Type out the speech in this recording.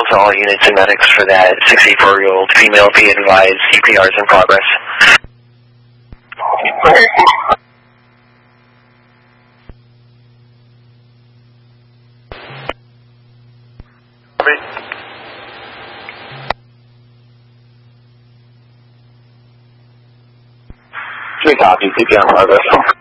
to all units and medics for that 64-year-old female. Be advised, CPR is in progress. Copy, CPR in progress.